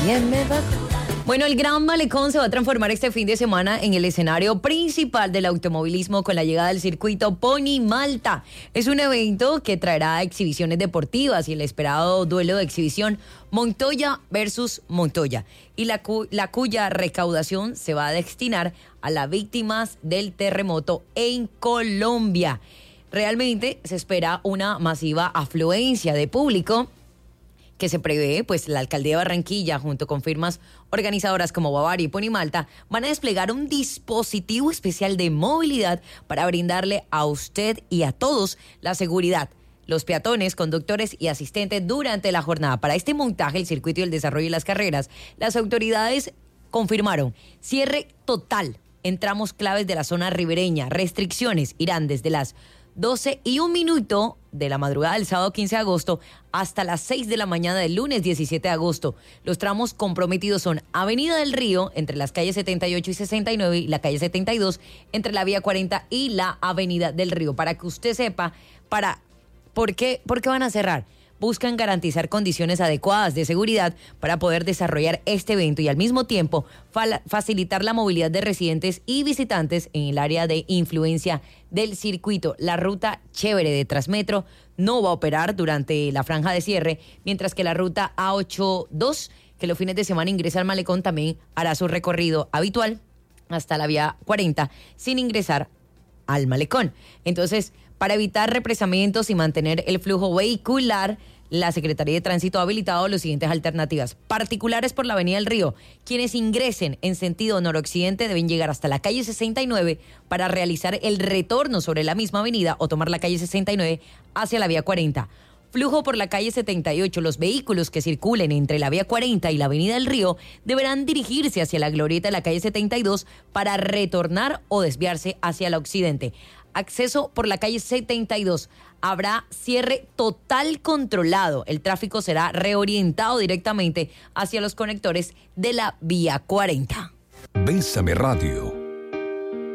Bien me va. Bueno, el Gran Malecón se va a transformar este fin de semana en el escenario principal del automovilismo con la llegada del circuito Pony Malta. Es un evento que traerá exhibiciones deportivas y el esperado duelo de exhibición Montoya versus Montoya, y la cuya recaudación se va a destinar a las víctimas del terremoto en Colombia. Realmente se espera una masiva afluencia de público que se prevé, pues la alcaldía de Barranquilla, junto con firmas organizadoras como Bavaria y Pony Malta, van a desplegar un dispositivo especial de movilidad para brindarle a usted y a todos la seguridad, los peatones, conductores y asistentes durante la jornada. Para este montaje, el circuito y el desarrollo de las carreras, las autoridades confirmaron cierre total en tramos claves de la zona ribereña. Restricciones irán desde las 12:01 de la madrugada del sábado 15 de agosto hasta las 6 de la mañana del lunes 17 de agosto. Los tramos comprometidos son Avenida del Río, entre las calles 78 y 69, y la calle 72, entre la vía 40 y la Avenida del Río. Para que usted sepa, ¿por qué van a cerrar? Buscan garantizar condiciones adecuadas de seguridad para poder desarrollar este evento y al mismo tiempo facilitar la movilidad de residentes y visitantes en el área de influencia del circuito. La ruta Chévere de Transmetro no va a operar durante la franja de cierre, mientras que la ruta A82, que los fines de semana ingresa al Malecón, también hará su recorrido habitual hasta la vía 40 sin ingresar al Malecón. Entonces, para evitar represamientos y mantener el flujo vehicular, la Secretaría de Tránsito ha habilitado las siguientes alternativas. Particulares por la Avenida del Río. Quienes ingresen en sentido noroccidente deben llegar hasta la calle 69 para realizar el retorno sobre la misma avenida o tomar la calle 69 hacia la vía 40. Flujo por la calle 78. Los vehículos que circulen entre la vía 40 y la Avenida del Río deberán dirigirse hacia la glorieta de la calle 72 para retornar o desviarse hacia el occidente. Acceso por la calle 72. Habrá cierre total controlado. El tráfico será reorientado directamente hacia los conectores de la vía 40. Bésame Radio.